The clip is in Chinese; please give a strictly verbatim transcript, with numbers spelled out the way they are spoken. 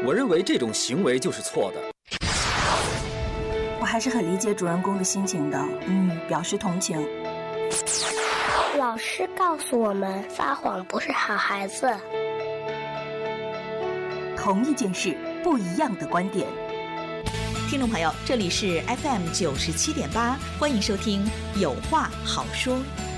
我认为这种行为就是错的。 我还是很理解主人公的心情的，嗯，表示同情。 老师告诉我们，撒谎不是好孩子。 同一件事，不一样的观点。 听众朋友，这里是 F M 九十七点八，欢迎收听《有话好说》。